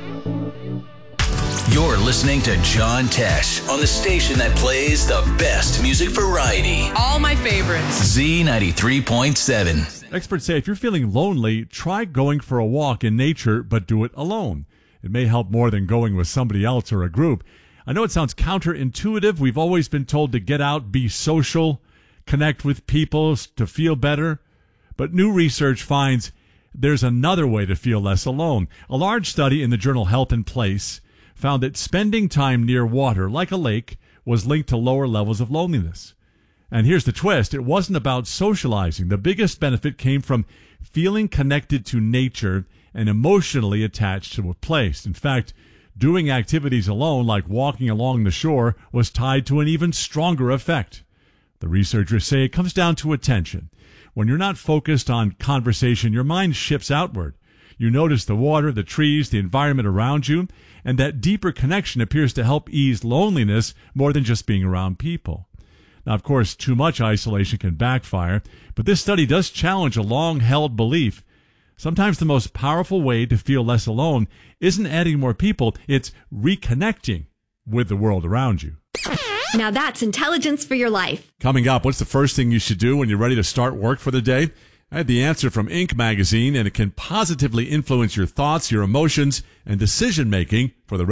You're listening to John Tesh on the station that plays the best music variety. All my favorites. Z93.7. Experts say if you're feeling lonely, try going for a walk in nature, but do it alone. It may help more than going with somebody else or a group. I know it sounds counterintuitive. We've always been told to get out, be social, connect with people to feel better. But new research finds there's another way to feel less alone. A large study in the journal Health and Place found that spending time near water, like a lake, was linked to lower levels of loneliness. And here's the twist. It wasn't about socializing. The biggest benefit came from feeling connected to nature and emotionally attached to a place. In fact, doing activities alone, like walking along the shore, was tied to an even stronger effect. The researchers say it comes down to attention. When you're not focused on conversation, your mind shifts outward. You notice the water, the trees, the environment around you, and that deeper connection appears to help ease loneliness more than just being around people. Now, of course, too much isolation can backfire, but this study does challenge a long-held belief. Sometimes the most powerful way to feel less alone isn't adding more people, it's reconnecting with the world around you. Now that's intelligence for your life. Coming up, what's the first thing you should do when you're ready to start work for the day? I had the answer from Inc. magazine, and it can positively influence your thoughts, your emotions, and decision-making for the